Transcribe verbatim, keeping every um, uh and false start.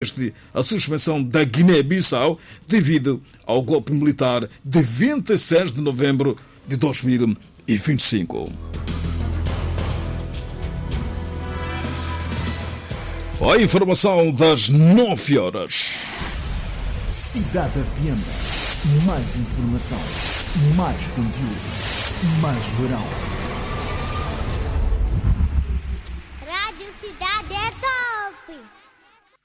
este, a suspensão da Guiné-Bissau devido ao golpe militar de vinte e seis de novembro de dois mil e vinte e cinco. A informação das nove horas. Cidade F M. Mais informação, mais conteúdo, mais verão.